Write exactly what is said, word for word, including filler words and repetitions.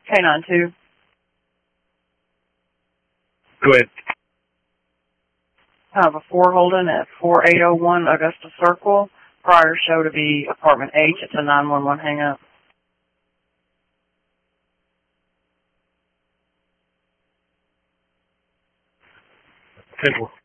K nine two. Go ahead. I have a four holding at four eight oh one Augusta Circle. Prior show to be apartment H. It's a nine one one hang up. ten four.